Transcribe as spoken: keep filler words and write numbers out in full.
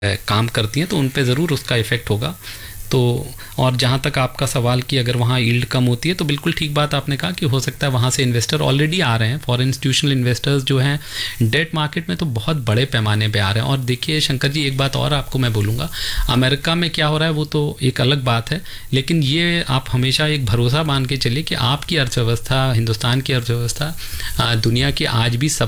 काम करती हैं तो उन पे ज़रूर उसका इफ़ेक्ट होगा। तो और जहाँ तक आपका सवाल कि अगर वहाँ यील्ड कम होती है, तो बिल्कुल ठीक बात आपने कहा कि हो सकता है वहाँ से इन्वेस्टर ऑलरेडी आ रहे हैं। फॉरेन इंस्टीट्यूशनल इन्वेस्टर्स जो हैं डेट मार्केट में तो बहुत बड़े पैमाने पे आ रहे हैं। और देखिए शंकर जी, एक बात और आपको मैं बोलूँगा, अमेरिका में क्या हो रहा है वो तो एक अलग बात है, लेकिन ये आप हमेशा एक भरोसा मान के चलिए कि आपकी अर्थव्यवस्था, हिंदुस्तान की अर्थव्यवस्था दुनिया की आज भी सब